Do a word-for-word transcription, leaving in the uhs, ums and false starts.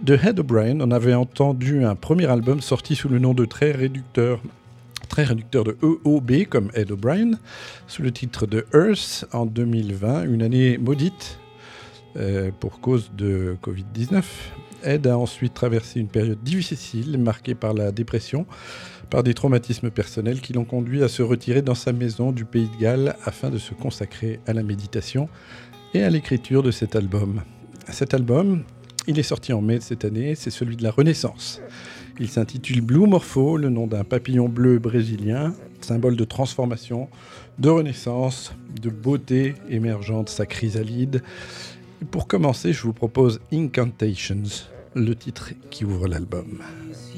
De Ed O'Brien, on avait entendu un premier album sorti sous le nom de Très Réducteur, très réducteur de E O B comme Ed O'Brien, sous le titre de Earth en deux mille vingt, une année maudite euh, pour cause de covid dix-neuf. Ed a ensuite traversé une période difficile, marquée par la dépression, par des traumatismes personnels qui l'ont conduit à se retirer dans sa maison du Pays de Galles afin de se consacrer à la méditation et à l'écriture de cet album. Cet album, il est sorti en mai de cette année, c'est celui de la Renaissance. Il s'intitule Blue Morpho, le nom d'un papillon bleu brésilien, symbole de transformation, de renaissance, de beauté émergente, sa chrysalide. Et pour commencer, je vous propose Incantations, le titre qui ouvre l'album.